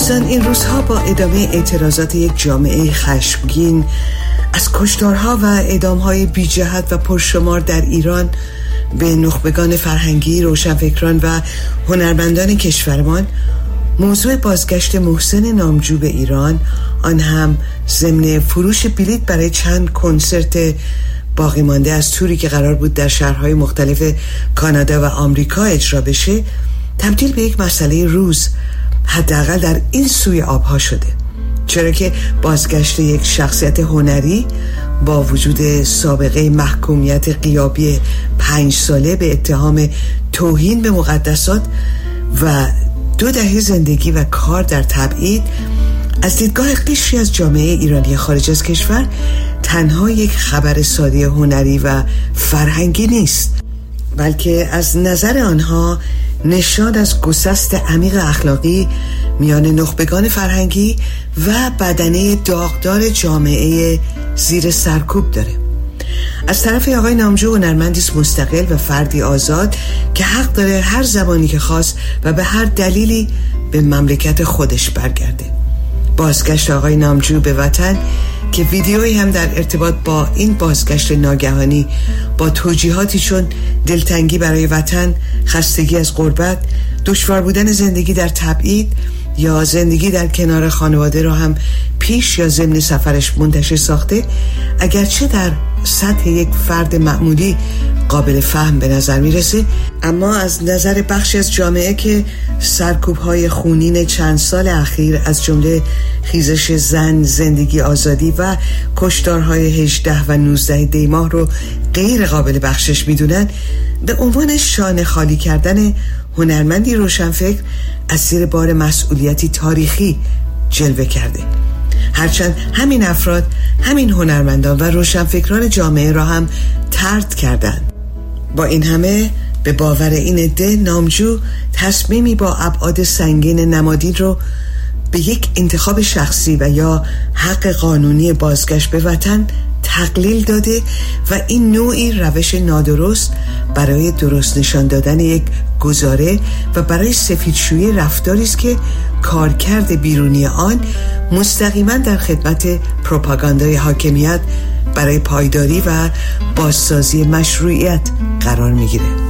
دوستان، این روزها با ادامه اعتراضات یک جامعه خشمگین از کشتارها و اعدامهای بی جهت و پرشمار در ایران به نخبگان فرهنگی، روشنفکران و هنرمندان کشورمان، موضوع بازگشت محسن نامجو به ایران، آن هم ضمن فروش بلیط برای چند کنسرت باقی مانده از توری که قرار بود در شهرهای مختلف کانادا و آمریکا اجرا بشه، تبدیل به یک مسئله روز، حداقل در این سوی آبها شده. چرا که بازگشت یک شخصیت هنری با وجود سابقه محکومیت غیابی 5 ساله به اتهام توهین به مقدسات و 2 دهه زندگی و کار در تبعید، از دیدگاه قشری از جامعه ایرانی خارج از کشور تنها یک خبر ساده هنری و فرهنگی نیست، بلکه از نظر آنها نشان از گسست عمیق اخلاقی میان نخبگان فرهنگی و بدنه داغدار جامعه زیر سرکوب داره. از طرف آقای نامجو هنرمندی مستقل و فردی آزاد که حق داره هر زمانی که خواست و به هر دلیلی به مملکت خودش برگرده. بازگشت آقای نامجو به وطن که ویدیویی هم در ارتباط با این بازگشت ناگهانی با توجیهاتی چون دلتنگی برای وطن، خستگی از غربت، دشوار بودن زندگی در تبعید یا زندگی در کنار خانواده رو هم پیش یا ضمن سفرش منتشر ساخته، اگرچه در سطح یک فرد معمولی قابل فهم به نظر میرسه، اما از نظر بخشی از جامعه که سرکوب‌های خونین چند سال اخیر از جمله خیزش زن، زندگی آزادی و کشتارهای 18 و 19 دی ماه رو غیر قابل بخشش میدونن، به عنوان شانه خالی کردن هنرمندی روشنفکر از زیر بار مسئولیتی تاریخی جلوه کرده. هرچند همین افراد، همین هنرمندان و روشنفکران جامعه را هم طرد کردند. با این همه به باور این عده، نامجو تصمیمی با ابعاد سنگین نمادین رو به یک انتخاب شخصی و یا حق قانونی بازگشت به وطن تقلیل داده و این نوعی روش نادرست برای درست نشان دادن یک گزاره و برای سفیدشویی رفتاری است که کارکرد بیرونی آن مستقیما در خدمت پروپاگاندای حاکمیت برای پایداری و بازسازی مشروعیت قرار میگیره.